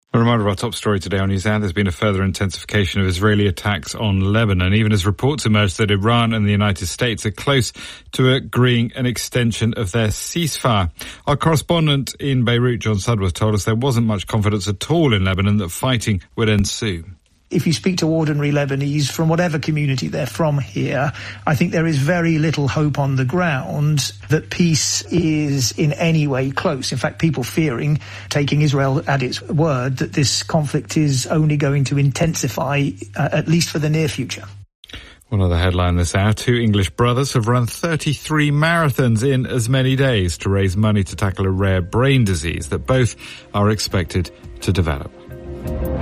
A reminder of our top story today on NewsHour. There's been a further intensification of Israeli attacks on Lebanon, even as reports emerge that Iran and the United States are close to agreeing an extension of their ceasefire. Our correspondent in Beirut, John Sudworth, told us there wasn't much confidence at all in Lebanon that fighting would end soon. If you speak to ordinary Lebanese from whatever community they're from here, I think there is very little hope on the ground that peace is in any way close. In fact, people fearing, taking Israel at its word, that this conflict is only going to intensify, at least for the near future. One other headline this hour, 2 English brothers have run 33 marathons in as many days to raise money to tackle a rare brain disease that both are expected to develop.